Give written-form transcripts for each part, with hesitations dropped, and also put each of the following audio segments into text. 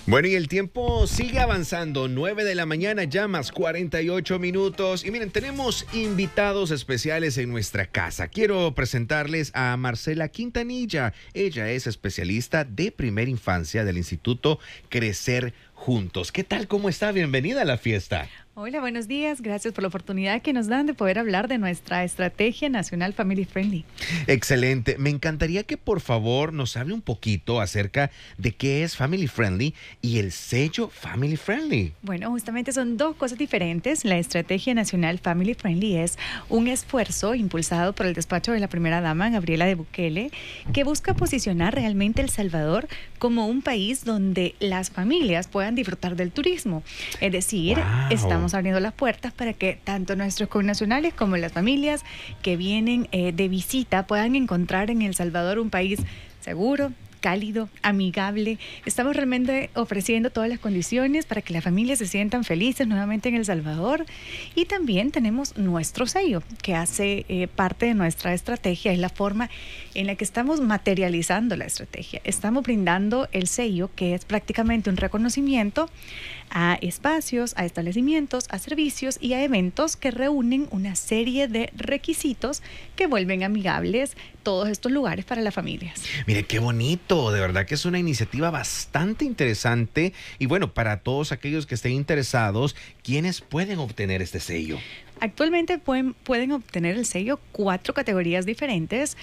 Bueno, y el tiempo sigue avanzando, 9 de la mañana, ya más 48 minutos. Y miren, tenemos invitados especiales en nuestra casa. Quiero presentarles a Marcela Quintanilla. Ella es especialista de primera infancia del Instituto Crecer Juntos. ¿Qué tal? ¿Cómo está? Bienvenida a la fiesta. Hola, buenos días. Gracias por la oportunidad que nos dan de poder hablar de nuestra Estrategia Nacional Family Friendly. Excelente. Me encantaría que por favor nos hable un poquito acerca de qué es Family Friendly y el sello Family Friendly. Bueno, justamente son dos cosas diferentes. La Estrategia Nacional Family Friendly es un esfuerzo impulsado por el despacho de la primera dama, Gabriela de Bukele, que busca posicionar realmente El Salvador como un país donde las familias puedan disfrutar del turismo. Es decir, estamos abriendo las puertas para que tanto nuestros connacionales como las familias que vienen de visita puedan encontrar en El Salvador un país seguro, cálido, amigable. Estamos realmente ofreciendo todas las condiciones para que las familias se sientan felices nuevamente en El Salvador. Y también tenemos nuestro sello, que hace parte de nuestra estrategia. Es la forma en la que estamos materializando la estrategia. Estamos brindando el sello, que es prácticamente un reconocimiento a espacios, a establecimientos, a servicios y a eventos que reúnen una serie de requisitos que vuelven amigables todos estos lugares para las familias. Mire, qué bonito, de verdad que es una iniciativa bastante interesante y bueno, para todos aquellos que estén interesados, ¿quiénes pueden obtener este sello? Actualmente pueden obtener el sello 4 categorías diferentes.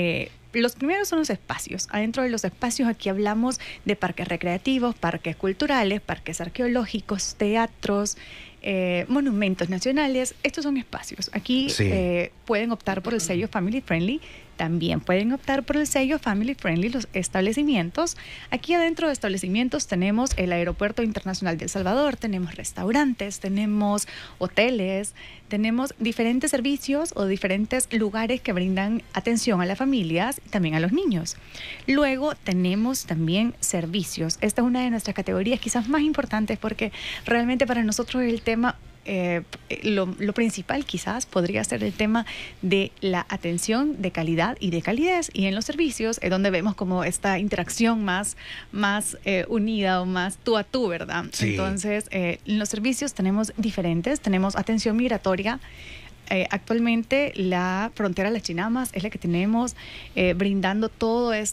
Los primeros son los espacios. Adentro de los espacios aquí hablamos de parques recreativos, parques culturales, parques arqueológicos, teatros, monumentos nacionales. Estos son espacios. Aquí pueden optar por el sello Family Friendly. También pueden optar por el sello Family Friendly los establecimientos. Aquí adentro de establecimientos tenemos el Aeropuerto Internacional de El Salvador, tenemos restaurantes, tenemos hoteles, tenemos diferentes servicios o diferentes lugares que brindan atención a las familias y también a los niños. Luego tenemos también servicios. Esta es una de nuestras categorías quizás más importantes porque realmente para nosotros el tema lo principal quizás podría ser el tema de la atención de calidad y de calidez, y en los servicios es donde vemos como esta interacción más unida o más tú a tú, ¿verdad? Sí. Entonces, en los servicios tenemos diferentes, tenemos atención migratoria. Actualmente la frontera de las Chinamas es la que tenemos brindando todas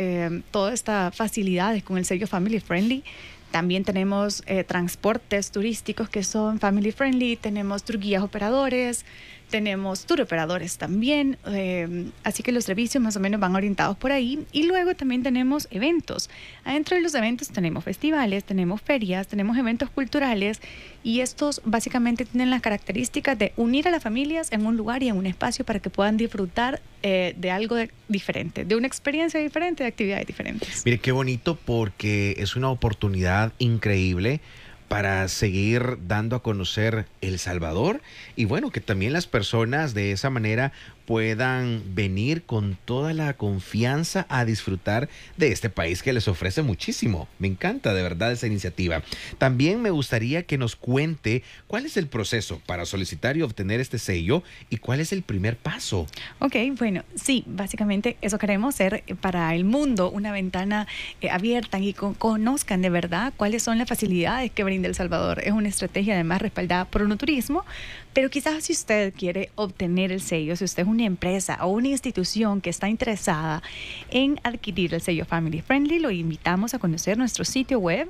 estas facilidades con el sello Family Friendly. También tenemos transportes turísticos que son family friendly, tenemos tour guías operadores, tenemos tour operadores también, así que los servicios más o menos van orientados por ahí. Y luego también tenemos eventos. Adentro de los eventos tenemos festivales, tenemos ferias, tenemos eventos culturales, y estos básicamente tienen las características de unir a las familias en un lugar y en un espacio para que puedan disfrutar de algo diferente, de una experiencia diferente, de actividades diferentes. Mire, qué bonito, porque es una oportunidad increíble para seguir dando a conocer El Salvador y bueno, que también las personas de esa manera puedan venir con toda la confianza a disfrutar de este país que les ofrece muchísimo. Me encanta de verdad esa iniciativa. También me gustaría que nos cuente cuál es el proceso para solicitar y obtener este sello y cuál es el primer paso. Ok, bueno, sí, básicamente eso queremos ser para el mundo, una ventana abierta y conozcan de verdad cuáles son las facilidades que brinda El Salvador. Es una estrategia además respaldada por UNOTurismo, pero quizás si usted quiere obtener el sello, si usted es una empresa o una institución que está interesada en adquirir el sello Family Friendly, lo invitamos a conocer nuestro sitio web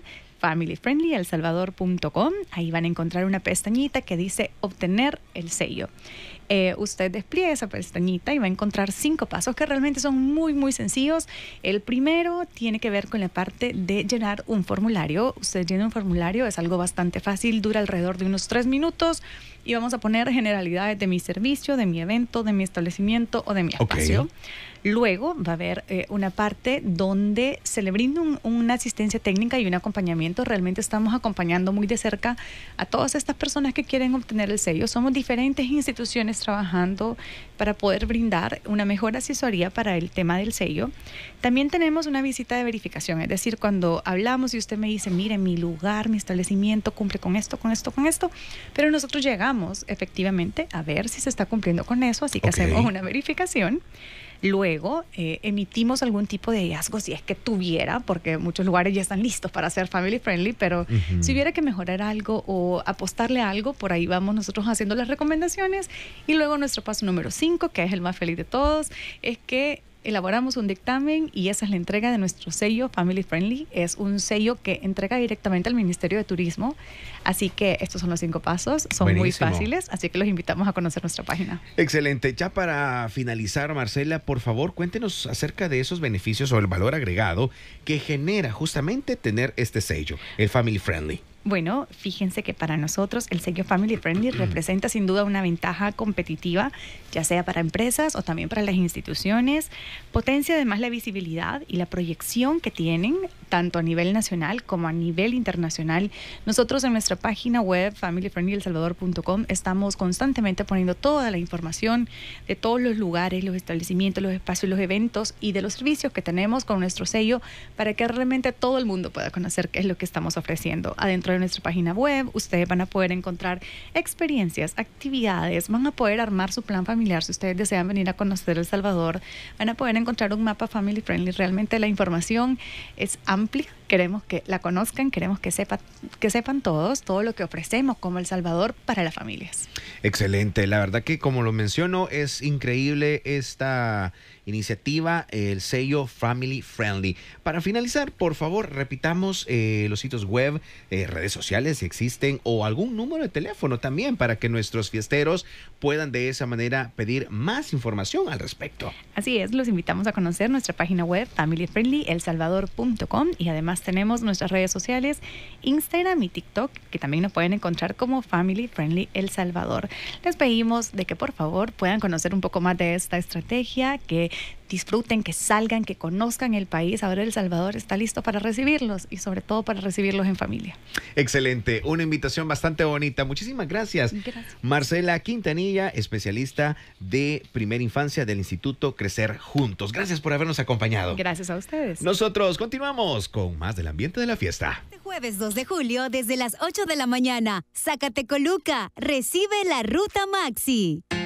familyfriendlyelsalvador.com. Ahí van a encontrar una pestañita que dice obtener el sello. Usted despliega esa pestañita y va a encontrar 5 pasos que realmente son muy, muy sencillos. El primero tiene que ver con la parte de llenar un formulario. Usted llena un formulario, es algo bastante fácil, dura alrededor de unos 3 minutos y vamos a poner generalidades de mi servicio, de mi evento, de mi establecimiento o de mi espacio. Luego va a haber una parte donde se le brinda una asistencia técnica y un acompañamiento. Realmente estamos acompañando muy de cerca a todas estas personas que quieren obtener el sello. Somos diferentes instituciones trabajando para poder brindar una mejor asesoría para el tema del sello. También tenemos una visita de verificación, es decir, cuando hablamos y usted me dice, mire, mi lugar, mi establecimiento cumple con esto, con esto, con esto, pero nosotros llegamos efectivamente a ver si se está cumpliendo con eso, así que hacemos una verificación. Luego emitimos algún tipo de hallazgo si es que tuviera, porque muchos lugares ya están listos para ser family friendly, pero si hubiera que mejorar algo o apostarle a algo, por ahí vamos nosotros haciendo las recomendaciones. Y luego nuestro paso número 5, que es el más feliz de todos, es que elaboramos un dictamen y esa es la entrega de nuestro sello Family Friendly. Es un sello que entrega directamente al Ministerio de Turismo. Así que estos son los 5 pasos. Son Buenísimo. muy fáciles, así que los invitamos a conocer nuestra página. Excelente. Ya para finalizar, Marcela, por favor, cuéntenos acerca de esos beneficios o el valor agregado que genera justamente tener este sello, el Family Friendly. Bueno, fíjense que para nosotros el sello Family Friendly representa sin duda una ventaja competitiva, ya sea para empresas o también para las instituciones. Potencia además la visibilidad y la proyección que tienen tanto a nivel nacional como a nivel internacional. Nosotros en nuestra página web familyfriendlyelsalvador.com estamos constantemente poniendo toda la información de todos los lugares, los establecimientos, los espacios, los eventos y de los servicios que tenemos con nuestro sello para que realmente todo el mundo pueda conocer qué es lo que estamos ofreciendo. Adentro de nuestra página web, ustedes van a poder encontrar experiencias, actividades, van a poder armar su plan familiar si ustedes desean venir a conocer El Salvador, van a poder encontrar un mapa family friendly. Realmente la información es amplia, queremos que la conozcan, queremos que sepan todos todo lo que ofrecemos como El Salvador para las familias. Excelente, la verdad que como lo menciono es increíble esta iniciativa, el sello Family Friendly. Para finalizar, por favor, repitamos los sitios web, redes sociales si existen o algún número de teléfono también para que nuestros fiesteros puedan de esa manera pedir más información al respecto. Así es, los invitamos a conocer nuestra página web familyfriendlyelsalvador.com y además tenemos nuestras redes sociales, Instagram y TikTok, que también nos pueden encontrar como Family Friendly El Salvador. Les pedimos de que por favor puedan conocer un poco más de esta estrategia, que disfruten, que salgan, que conozcan el país. Ahora El Salvador está listo para recibirlos y sobre todo para recibirlos en familia. Excelente, una invitación bastante bonita. Muchísimas gracias. Gracias. Marcela Quintanilla, especialista de primera infancia del Instituto Crecer Juntos. Gracias por habernos acompañado. Gracias a ustedes. Nosotros continuamos con más del ambiente de la fiesta. Este jueves 2 de julio, desde las 8 de la mañana, Zacatecoluca recibe la Ruta Maxi.